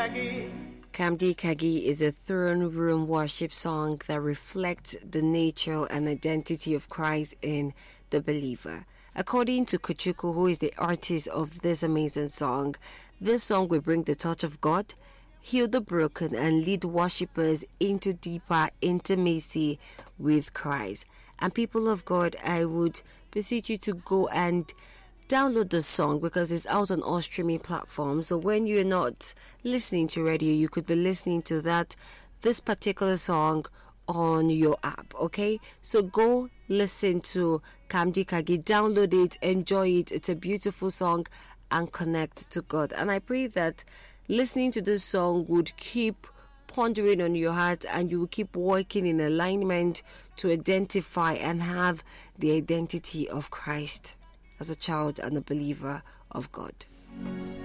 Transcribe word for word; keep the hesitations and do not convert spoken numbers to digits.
Kamdi Kagi is a throne room worship song that reflects the nature and identity of Christ in the believer. According to Kuchuku, who is the artist of this amazing song, this song will bring the touch of God, heal the broken, and lead worshippers into deeper intimacy with Christ. And people of God, I would beseech you to go and download the song because it's out on all streaming platforms. So when you're not listening to radio, you could be listening to that this particular song on your app. Okay, so go listen to Kamdi Kagi, download it, enjoy it. It's a beautiful song, and connect to God. And I pray that listening to this song would keep pondering on your heart, and you will keep working in alignment to identify and have the identity of Christ as a child and a believer of God.